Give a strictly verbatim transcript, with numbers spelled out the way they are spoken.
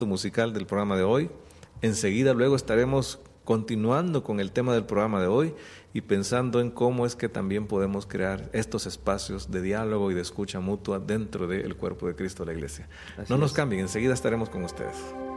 musical del programa de hoy. Enseguida luego estaremos continuando con el tema del programa de hoy y pensando en cómo es que también podemos crear estos espacios de diálogo y de escucha mutua dentro del cuerpo de Cristo, la Iglesia. Así No nos es. cambien, enseguida estaremos con ustedes.